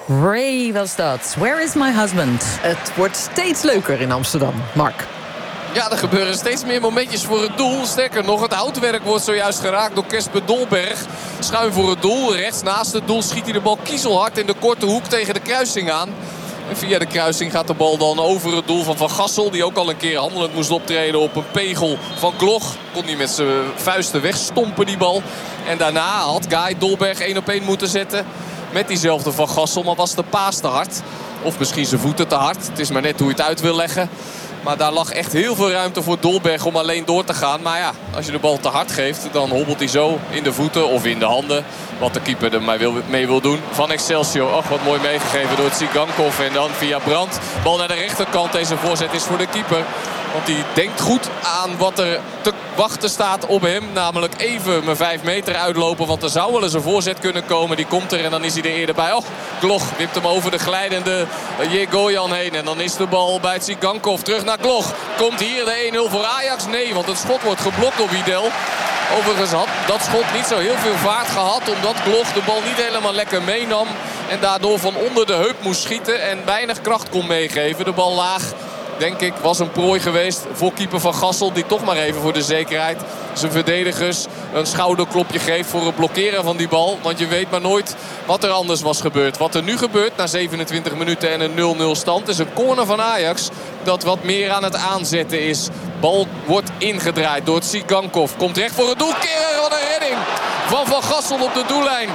Ray was dat. Where is my husband? Het wordt steeds leuker in Amsterdam. Mark. Ja, er gebeuren steeds meer momentjes voor het doel. Sterker nog, het houtwerk wordt zojuist geraakt door Kesper Dolberg. Schuin voor het doel. Rechts naast het doel schiet hij de bal kiezelhard in de korte hoek tegen de kruising aan. En via de kruising gaat de bal dan over het doel van Van Gassel. Die ook al een keer handelend moest optreden op een pegel van Gloch. Kon hij met zijn vuisten wegstompen die bal. En daarna had Guy Dolberg 1-op-1 moeten zetten. Met diezelfde Van Gassel. Maar was de paas te hard. Of misschien zijn voeten te hard. Het is maar net hoe je het uit wil leggen. Maar daar lag echt heel veel ruimte voor Dolberg om alleen door te gaan. Maar ja, als je de bal te hard geeft, dan hobbelt hij zo in de voeten of in de handen. Wat de keeper er mee wil doen van Excelsior. Och, wat mooi meegegeven door Tsigankov. En dan via Brandt. Bal naar de rechterkant. Deze voorzet is voor de keeper. Want die denkt goed aan wat er te wachten staat op hem. Namelijk even mijn 5 meter uitlopen. Want er zou wel eens een voorzet kunnen komen. Die komt er en dan is hij er eerder bij. Och, Gloch wipt hem over de glijdende Jegoyan heen. En dan is de bal bij Tsigankov. Terug naar Gloch. Komt hier de 1-0 voor Ajax? Nee, want het schot wordt geblokt door Widel. Overigens had dat schot niet zo heel veel vaart gehad. Omdat Gloch de bal niet helemaal lekker meenam. En daardoor van onder de heup moest schieten. En weinig kracht kon meegeven. De bal laag, denk ik, was een prooi geweest voor keeper Van Gassel. Die toch maar even voor de zekerheid zijn verdedigers een schouderklopje geeft voor het blokkeren van die bal. Want je weet maar nooit wat er anders was gebeurd. Wat er nu gebeurt na 27 minuten en een 0-0 stand is een corner van Ajax. Dat wat meer aan het aanzetten is. Bal wordt ingedraaid door Tsigankov. Komt recht voor het doel. Keren, wat een redding van Gassel op de doellijn.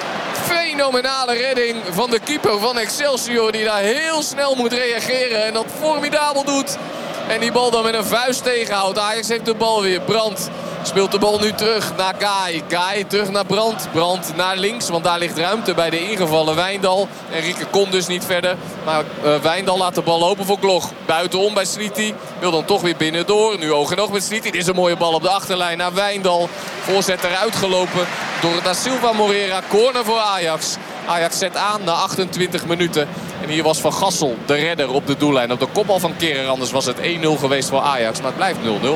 Fenomenale redding van de keeper van Excelsior. Die daar heel snel moet reageren. En dat formidabel doet. En die bal dan met een vuist tegenhoudt. Ajax heeft de bal weer. Brandt speelt de bal nu terug naar Guy. Guy terug naar Brandt. Brandt naar links. Want daar ligt ruimte bij de ingevallen Wijndal. En Rieke kon dus niet verder. Maar Wijndal laat de bal lopen voor Gloch. Buitenom bij Sliti. Wil dan toch weer binnendoor. Nu oog in oog met Sliti. Dit is een mooie bal op de achterlijn naar Wijndal. Voorzet eruit gelopen door Da Silva Moreira. Corner voor Ajax. Ajax zet aan na 28 minuten. En hier was Van Gassel de redder op de doellijn. Op de kopbal van Keren. Anders was het 1-0 geweest voor Ajax. Maar het blijft 0-0.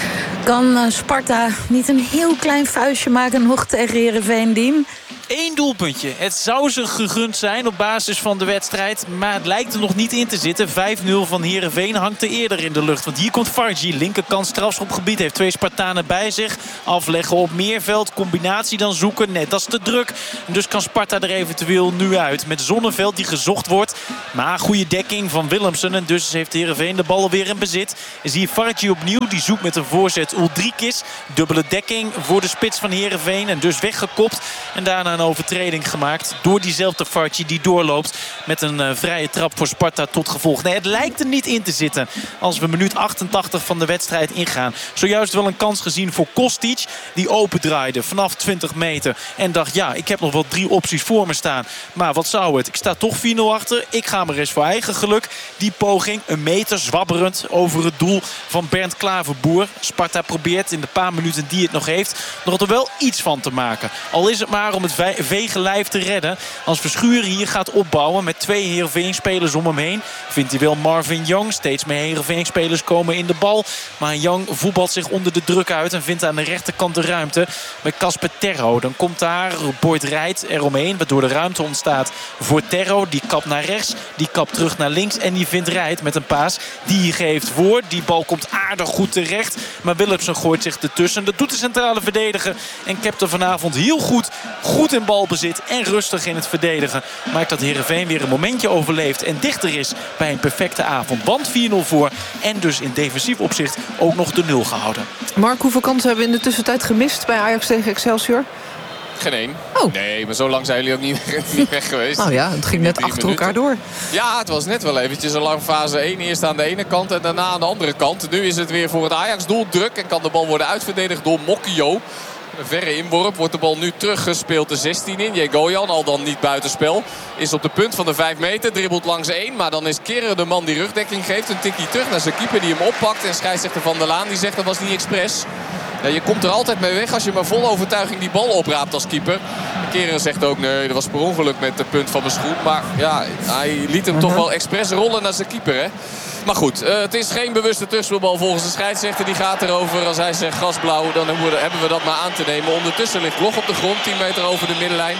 Kan Sparta niet een heel klein vuistje maken nog tegen Heerenveen, Dien? 1 doelpuntje. Het zou ze gegund zijn op basis van de wedstrijd. Maar het lijkt er nog niet in te zitten. 5-0 van Heerenveen hangt er eerder in de lucht. Want hier komt Fargi. Linkerkant strafschopgebied. Heeft 2 Spartanen bij zich. Afleggen op Meerveld. Combinatie dan zoeken. Nee, dat is te druk. Dus kan Sparta er eventueel nu uit. Met Zonneveld die gezocht wordt. Maar goede dekking van Willemsen. En dus heeft Heerenveen de bal weer in bezit. Is hier Fargi opnieuw. Die zoekt met een voorzet Uldrikis. Dubbele dekking voor de spits van Heerenveen. En dus weggekopt. En daarna een overtreding gemaakt door diezelfde Fargi die doorloopt met een vrije trap voor Sparta tot gevolg. Nee, het lijkt er niet in te zitten als we minuut 88 van de wedstrijd ingaan. Zojuist wel een kans gezien voor Kostic die opendraaide vanaf 20 meter en dacht ja, ik heb nog wel 3 opties voor me staan. Maar wat zou het? Ik sta toch 4-0 achter. Ik ga maar eens voor eigen geluk. Die poging, een meter zwabberend over het doel van Bernd Klaverboer. Sparta probeert in de paar minuten die het nog heeft nog er wel iets van te maken. Al is het maar om het vege lijf te redden. Als Verschuren hier gaat opbouwen met 2 Heerenveen-spelers om hem heen, vindt hij wel Marvin Young. Steeds meer Heerenveen-spelers komen in de bal. Maar Young voetbalt zich onder de druk uit en vindt aan de rechterkant de ruimte bij Casper Terro. Dan komt daar Boyd Rijt eromheen, waardoor de ruimte ontstaat voor Terro. Die kapt naar rechts, die kapt terug naar links en die vindt Rijt met een paas. Die geeft voor. Die bal komt aardig goed terecht. Maar Willemsen gooit zich ertussen. Dat doet de centrale verdediger. En Kepter vanavond heel goed in balbezit en rustig in het verdedigen. Maakt dat Heerenveen weer een momentje overleeft en dichter is bij een perfecte avond. Want 4-0 voor en dus in defensief opzicht ook nog de 0 gehouden. Mark, hoeveel kansen hebben we in de tussentijd gemist bij Ajax tegen Excelsior? Geen 1. Oh. Nee, maar zo lang zijn jullie ook niet weg geweest. Nou ja, het ging net achter elkaar door. Ja, het was net wel eventjes een lang fase 1. Eerst aan de ene kant en daarna aan de andere kant. Nu is het weer voor het Ajax-doel druk en kan de bal worden uitverdedigd door Mokio. Een verre inworp, wordt de bal nu teruggespeeld de 16 in. Jegoyan, al dan niet buitenspel, is op de punt van de 5 meter. Dribbelt langs 1, maar dan is Keren de man die rugdekking geeft. Een tikkie terug naar zijn keeper die hem oppakt. En scheidsrechter Van der Laan die zegt dat was niet expres. Ja, je komt er altijd mee weg als je maar vol overtuiging die bal opraapt als keeper. Keren zegt ook nee, dat was per ongeluk met de punt van mijn schoen. Maar ja, hij liet hem toch wel expres rollen naar zijn keeper, hè. Maar goed, het is geen bewuste terugspeelbal volgens de scheidsrechter. Die gaat erover. Als hij zegt gasblauw, dan hebben we dat maar aan te nemen. Ondertussen ligt Gloch op de grond, 10 meter over de middenlijn.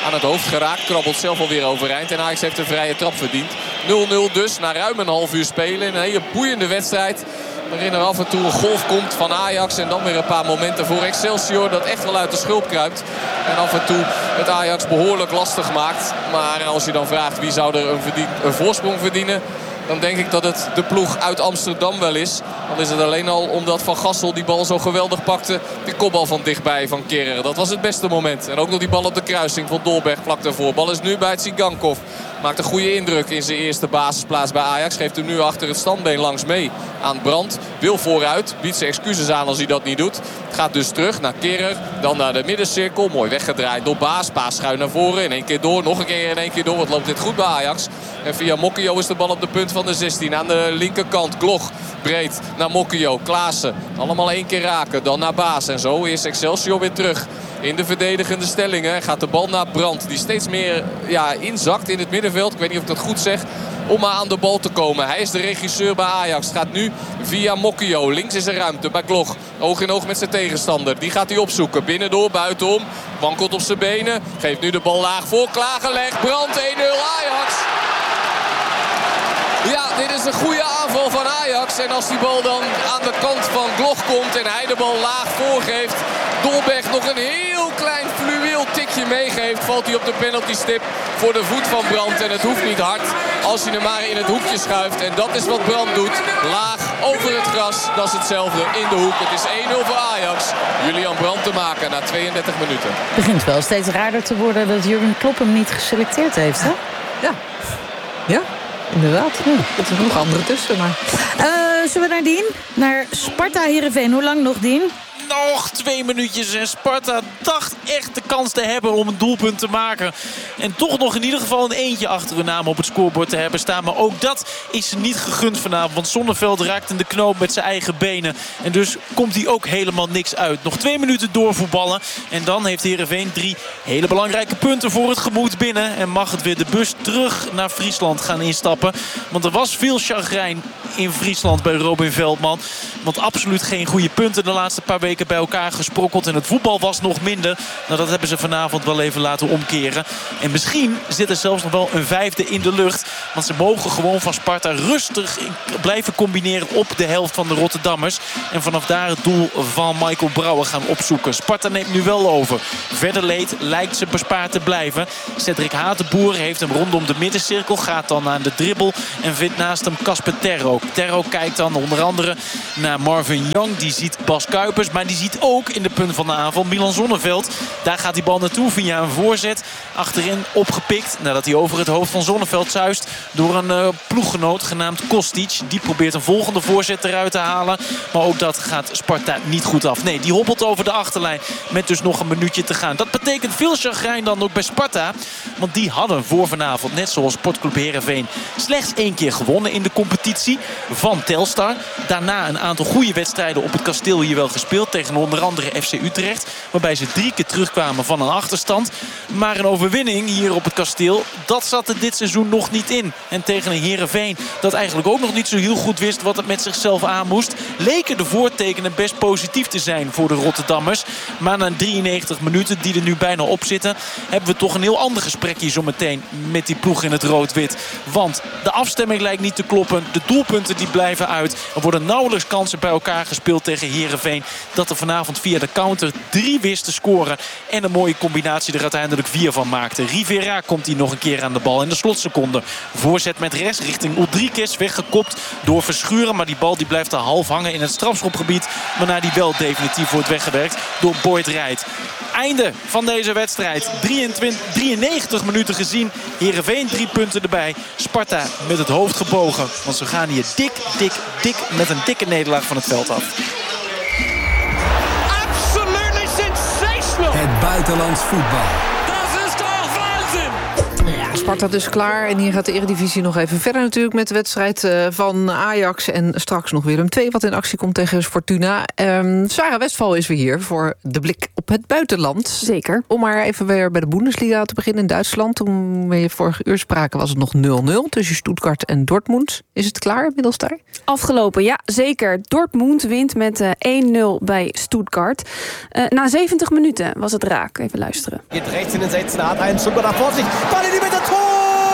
aan het hoofd geraakt. Krabbelt zelf alweer overeind. En Ajax heeft een vrije trap verdiend. 0-0 dus na ruim een half uur spelen. In een hele boeiende wedstrijd. Waarin er af en toe een golf komt van Ajax. En dan weer een paar momenten voor Excelsior. Dat echt wel uit de schulp kruipt. En af en toe het Ajax behoorlijk lastig maakt. Maar als je dan vraagt wie zou er een voorsprong verdienen. Dan denk ik dat het de ploeg uit Amsterdam wel is. Dan is het alleen al omdat Van Gassel die bal zo geweldig pakte. Die kopbal van dichtbij van Kerrer. Dat was het beste moment. En ook nog die bal op de kruising van Dolberg vlak daarvoor. Bal is nu bij Tsigankov. Maakt een goede indruk in zijn eerste basisplaats bij Ajax. Geeft hem nu achter het standbeen langs mee aan Brandt. Wil vooruit. Biedt zijn excuses aan als hij dat niet doet. Gaat dus terug naar Kerrer. Dan naar de middencirkel. Mooi weggedraaid door Baas. Baas schuin naar voren. In één keer door. Nog een keer in één keer door. Wat loopt dit goed bij Ajax. En via Mokkio is de bal op de punt van de 16. Aan de linkerkant. Gloch breed naar Mokkio. Klaassen. Allemaal één keer raken. Dan naar Baas. En zo is Excelsior weer terug in de verdedigende stellingen. Gaat de bal naar Brandt. Die steeds meer inzakt in het middenveld. Ik weet niet of ik dat goed zeg. Om maar aan de bal te komen. Hij is de regisseur bij Ajax. Gaat nu via Mokkio. Links is er ruimte bij Gloch. Oog in oog met zijn tegenstander. Die gaat hij opzoeken. Binnendoor, buitenom. Wankelt op zijn benen. Geeft nu de bal laag voor. Klaargelegd. Brandt 1-0 Ajax. Ja, dit is een goede aanval van Ajax. En als die bal dan aan de kant van Gloch komt en hij de bal laag voorgeeft. Dolberg nog een heel klein fluweel tikje meegeeft. Valt hij op de penaltystip voor de voet van Brandt. En het hoeft niet hard als hij hem maar in het hoekje schuift. En dat is wat Brandt doet. Laag over het gras. Dat is hetzelfde in de hoek. Het is 1-0 voor Ajax. Julian Brandt te maken na 32 minuten. Het begint wel steeds raarder te worden dat Jurgen Klopp hem niet geselecteerd heeft, hè? Ja. Inderdaad, ja. Er zijn nog andere tussen, maar... Zullen we naar Dien? Naar Sparta Heerenveen. Hoe lang nog, Dien? Nog 2 minuutjes en Sparta dacht echt de kans te hebben om een doelpunt te maken. En toch nog in ieder geval een eentje achter hun naam op het scorebord te hebben staan. Maar ook dat is ze niet gegund vanavond. Want Zonneveld raakt in de knoop met zijn eigen benen. En dus komt hij ook helemaal niks uit. Nog 2 minuten doorvoetballen. En dan heeft Heerenveen 3 hele belangrijke punten voor het gemoed binnen. En mag het weer de bus terug naar Friesland gaan instappen. Want er was veel chagrijn in Friesland bij Robin Veldman. Want absoluut geen goede punten de laatste paar weken bij elkaar gesprokkeld. En het voetbal was nog minder. Nou, dat hebben ze vanavond wel even laten omkeren. En misschien zit er zelfs nog wel een 5e in de lucht. Want ze mogen gewoon van Sparta rustig blijven combineren op de helft van de Rotterdammers. En vanaf daar het doel van Michael Brouwer gaan opzoeken. Sparta neemt nu wel over. Verder leed lijkt ze bespaard te blijven. Cedric Hatenboer heeft hem rondom de middencirkel. Gaat dan aan de dribbel en vindt naast hem Casper Terro. Terro kijkt dan onder andere naar Marvin Young. Die ziet Bas Kuipers. Maar die ziet ook in de punt van de aanval Milan Zonneveld. Daar gaat die bal naartoe via een voorzet. Achterin opgepikt nadat hij over het hoofd van Zonneveld zuist door een ploeggenoot genaamd Kostic. Die probeert een volgende voorzet eruit te halen. Maar ook dat gaat Sparta niet goed af. Nee, die hobbelt over de achterlijn met dus nog een minuutje te gaan. Dat betekent veel chagrijn dan ook bij Sparta. Want die hadden voor vanavond, net zoals Sportclub Heerenveen, slechts 1 keer gewonnen in de competitie van Telstar. Daarna een aantal goede wedstrijden op het kasteel hier wel gespeeld. Tegen onder andere FC Utrecht. Waarbij ze 3 keer terugkwamen van een achterstand. Maar een overwinning hier op het kasteel, dat zat er dit seizoen nog niet in. En tegen een Heerenveen dat eigenlijk ook nog niet zo heel goed wist wat het met zichzelf aan moest, leken de voortekenen best positief te zijn voor de Rotterdammers. Maar na 93 minuten die er nu bijna op zitten, hebben we toch een heel ander gesprekje zo meteen met die ploeg in het rood-wit. Want de afstemming lijkt niet te kloppen. De doelpunten die blijven uit. Er worden nauwelijks kansen bij elkaar gespeeld tegen Heerenveen. Dat er vanavond via de counter 3 wist te scoren. En een mooie combinatie er uiteindelijk 4 van maakte. Rivera komt hier nog een keer aan de bal in de slotseconde. Voorzet met rechts richting Ulrikes. Weggekopt door Verschuren. Maar die bal die blijft er half hangen in het strafschopgebied. Waarna die wel definitief wordt weggewerkt door Boyd Rijt. Einde van deze wedstrijd. 93 minuten gezien. Heerenveen 3 punten erbij. Sparta met het hoofd gebogen. Want ze gaan hier dik met een dikke nederlaag van het veld af. Het buitenlands voetbal. Ja, Sparta dus klaar. En hier gaat de Eredivisie nog even verder natuurlijk... met de wedstrijd van Ajax. En straks nog Willem II wat in actie komt tegen Fortuna. Sarah Westphal is weer hier voor de blik op het buitenland. Zeker. Om maar even weer bij de Bundesliga te beginnen in Duitsland. Toen we vorige uur spraken was het nog 0-0 tussen Stuttgart en Dortmund. Is het klaar inmiddels daar? Afgelopen, ja, zeker. Dortmund wint met 1-0 bij Stuttgart. Na 70 minuten was het raak. Even luisteren. Geht rechts in den 16. Hat einen Stuttgart nach Vorsicht. Ball in die Mitte. Tor!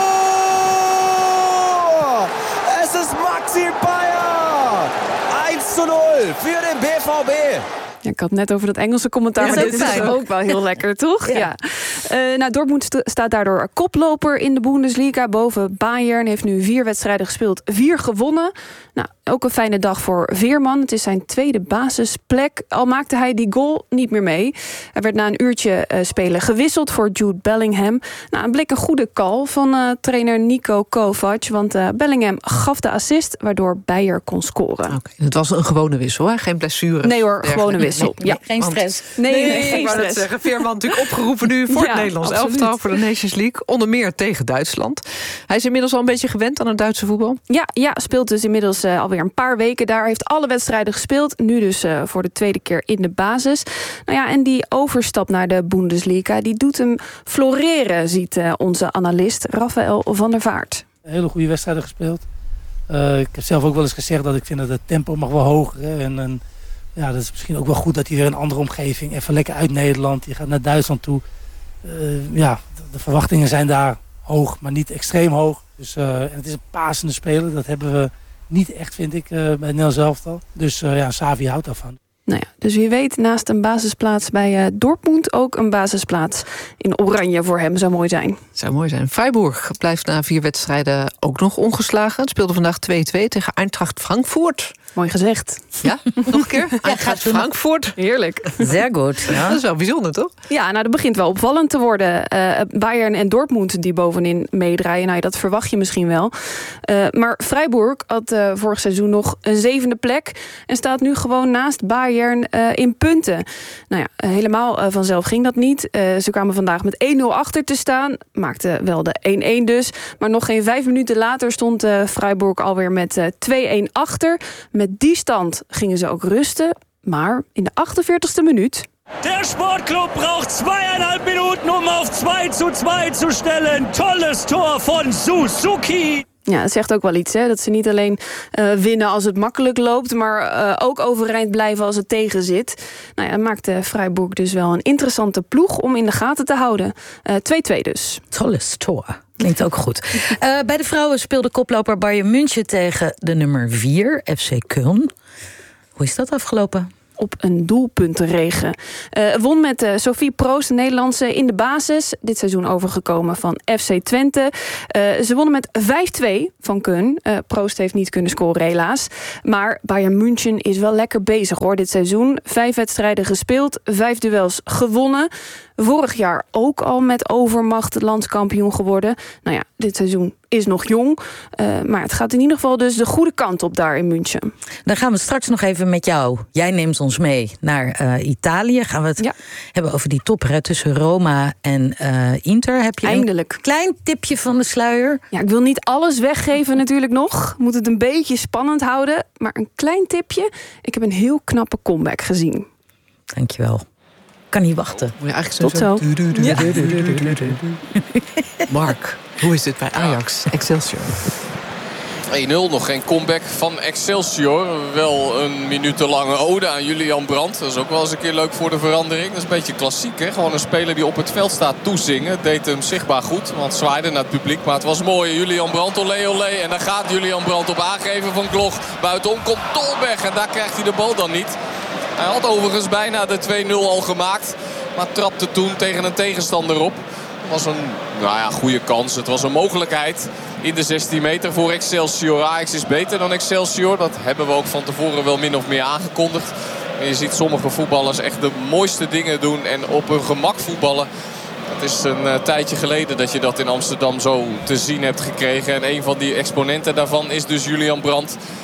Es ist Maxi Bayer. 1-0 für den BVB. Ja, ik had net over dat Engelse commentaar, maar dit is ook wel heel lekker, toch? Ja. Dortmund staat daardoor koploper in de Bundesliga boven Bayern. Heeft nu 4 wedstrijden gespeeld, 4 gewonnen. Nou, ook een fijne dag voor Veerman. Het is zijn tweede basisplek. Al maakte hij die goal niet meer mee. Hij werd na een uurtje spelen gewisseld voor Jude Bellingham. Nou, het bleek een goede call van trainer Nico Kovac. Want Bellingham gaf de assist, waardoor Bayer kon scoren. Okay. Het was een gewone wissel, hè? Geen blessure. Nee hoor, gewone wissel. Nee, geen stress. Nee, geen ik wou stress. zeggen. Veerman natuurlijk opgeroepen nu voor het Nederlands elftal, voor de Nations League. Onder meer tegen Duitsland. Hij is inmiddels al een beetje gewend aan het Duitse voetbal. Ja, speelt dus inmiddels alweer een paar weken daar. Heeft alle wedstrijden gespeeld. Nu dus voor de tweede keer in de basis. Nou ja, en die overstap naar de Bundesliga, die doet hem floreren, ziet onze analist Rafael van der Vaart. Hele goede wedstrijden gespeeld. Ik heb zelf ook wel eens gezegd dat ik vind dat het tempo mag wel hoger. Hè? En ja, dat is misschien ook wel goed dat hij weer een andere omgeving, even lekker uit Nederland, die gaat naar Duitsland toe. De verwachtingen zijn daar hoog, maar niet extreem hoog. Dus, en het is een pasende speler, dat hebben we niet echt, vind ik, bij het Nederlands elftal. Dus Xavi houdt daarvan. Nou ja, dus wie weet, naast een basisplaats bij Dortmund ook een basisplaats in oranje voor hem zou mooi zijn. Zou mooi zijn. Freiburg blijft na 4 wedstrijden ook nog ongeslagen. Het speelde vandaag 2-2 tegen Eintracht Frankfurt. Mooi gezegd. Ja, nog een keer? Eintracht Frankfurt. Heerlijk. Zeer goed. Ja. Dat is wel bijzonder, toch? Ja, nou, dat begint wel opvallend te worden. Bayern en Dortmund die bovenin meedraaien. Nou, dat verwacht je misschien wel. Maar Freiburg had vorig seizoen nog een 7e plek. En staat nu gewoon naast Bayern in punten. Nou ja, helemaal vanzelf ging dat niet. Ze kwamen vandaag met 1-0 achter te staan. Maakten wel de 1-1 dus. Maar nog geen 5 minuten later stond Freiburg alweer met 2-1 achter. Met die stand gingen ze ook rusten. Maar in de 48e minuut... Der Sportclub braucht 2,5 Minuten om auf 2-2 te stellen. Tolles Tor van Suzuki. Ja, het zegt ook wel iets, hè? Dat ze niet alleen winnen als het makkelijk loopt, maar ook overeind blijven als het tegen zit. Nou ja, dat maakte Freiburg dus wel een interessante ploeg om in de gaten te houden. 2-2 dus. Tolles Tor. Klinkt ook goed. Bij de vrouwen speelde koploper Bayern München tegen de nummer 4, FC Köln. Hoe is dat afgelopen? Op een doelpuntenregen. Won met Sophie Proost, de Nederlandse, in de basis. Dit seizoen overgekomen van FC Twente. Ze wonnen met 5-2 van Köln. Proost heeft niet kunnen scoren helaas. Maar Bayern München is wel lekker bezig hoor dit seizoen. 5 wedstrijden gespeeld, 5 duels gewonnen. Vorig jaar ook al met overmacht landskampioen geworden. Nou ja, dit seizoen is nog jong. Maar het gaat in ieder geval dus de goede kant op daar in München. Dan gaan we straks nog even met jou. Jij neemt ons mee naar Italië. Gaan we het hebben over die topper tussen Roma en Inter. Heb je eindelijk een klein tipje van de sluier? Ja, ik wil niet alles weggeven natuurlijk nog. Moet het een beetje spannend houden. Maar een klein tipje. Ik heb een heel knappe comeback gezien. Dankjewel. Kan niet wachten. Tot zo. Ja. Mark, hoe is het bij Ajax Excelsior? 1-0, nog geen comeback van Excelsior. Wel een minutenlange ode aan Julian Brandt. Dat is ook wel eens een keer leuk voor de verandering. Dat is een beetje klassiek, hè? Gewoon een speler die op het veld staat toezingen. Deed hem zichtbaar goed, want zwaaide naar het publiek. Maar het was mooi. Julian Brandt, olé olé. En daar gaat Julian Brandt op aangeven van Gloch. Buitenom komt Dolberg en daar krijgt hij de bal dan niet. Hij had overigens bijna de 2-0 al gemaakt. Maar trapte toen tegen een tegenstander op. Het was een goede kans. Het was een mogelijkheid in de 16 meter voor Excelsior. Ajax is beter dan Excelsior. Dat hebben we ook van tevoren wel min of meer aangekondigd. En je ziet sommige voetballers echt de mooiste dingen doen en op hun gemak voetballen. Het is een tijdje geleden dat je dat in Amsterdam zo te zien hebt gekregen. En een van die exponenten daarvan is dus Julian Brandt.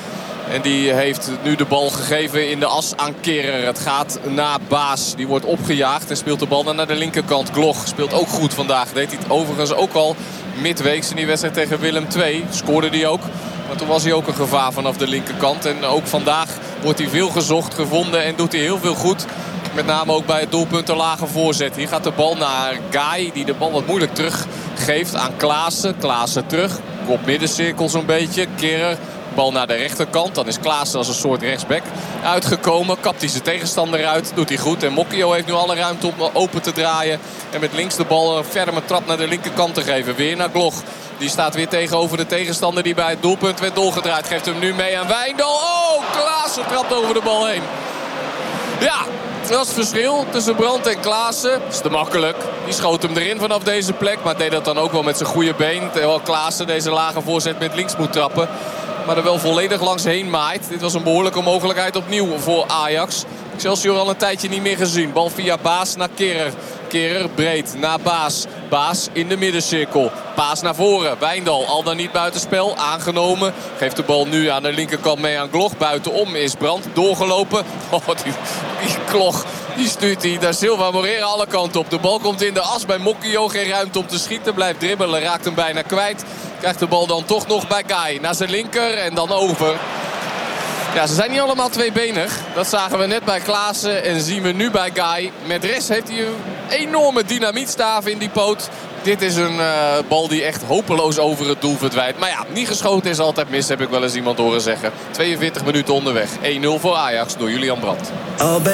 En die heeft nu de bal gegeven in de as aan Kehrer. Het gaat naar Baas. Die wordt opgejaagd en speelt de bal naar de linkerkant. Gloch speelt ook goed vandaag. Deed hij het overigens ook al midweeks in die wedstrijd tegen Willem II. Scoorde hij ook. Maar toen was hij ook een gevaar vanaf de linkerkant. En ook vandaag wordt hij veel gezocht, gevonden en doet hij heel veel goed. Met name ook bij het doelpunt een lage voorzet. Hier gaat de bal naar Guy, die de bal wat moeilijk teruggeeft aan Klaassen. Klaassen terug, op middencirkel zo'n beetje. Kehrer, bal naar de rechterkant. Dan is Klaassen als een soort rechtsback uitgekomen. Kapt hij zijn tegenstander uit, doet hij goed. En Mokio heeft nu alle ruimte om open te draaien. En met links de bal een ferme trap naar de linkerkant te geven. Weer naar Gloch. Die staat weer tegenover de tegenstander die bij het doelpunt werd doorgedraaid. Geeft hem nu mee aan Wijndal. Oh, Klaassen trapt over de bal heen. Ja, dat is het verschil tussen Brandt en Klaassen. Dat is te makkelijk. Die schoot hem erin vanaf deze plek. Maar deed dat dan ook wel met zijn goede been. Terwijl Klaassen deze lage voorzet met links moet trappen. Maar er wel volledig langs heen maait. Dit was een behoorlijke mogelijkheid opnieuw voor Ajax. Excelsior al een tijdje niet meer gezien. Bal via Baas naar Kehrer. Kehrer breed naar Baas. Baas in de middencirkel. Paas naar voren. Wijndal al dan niet buitenspel. Aangenomen. Geeft de bal nu aan de linkerkant mee aan Gloch. Buitenom is Brandt doorgelopen. Oh, die Gloch. Die stuurt hij naar Silva Moreira alle kanten op. De bal komt in de as bij Mokio. Geen ruimte om te schieten. Blijft dribbelen. Raakt hem bijna kwijt. Krijgt de bal dan toch nog bij Guy. Naar zijn linker en dan over. Ja, ze zijn niet allemaal tweebenig. Dat zagen we net bij Klaassen en zien we nu bij Guy. Met rest heeft hij een enorme dynamietstaaf in die poot. Dit is een bal die echt hopeloos over het doel verdwijnt. Maar ja, niet geschoten is altijd mis, heb ik wel eens iemand horen zeggen. 42 minuten onderweg. 1-0 voor Ajax door Julian Brandt.